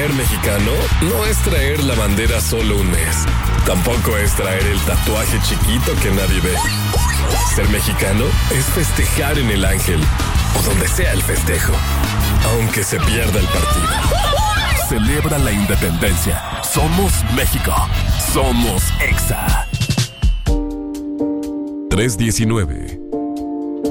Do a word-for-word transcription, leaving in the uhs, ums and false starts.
Ser mexicano no es traer la bandera solo un mes. Tampoco es traer el tatuaje chiquito que nadie ve. Ser mexicano es festejar en el Ángel o donde sea el festejo, aunque se pierda el partido. Celebra la independencia. Somos México. Somos Exa. tres diecinueve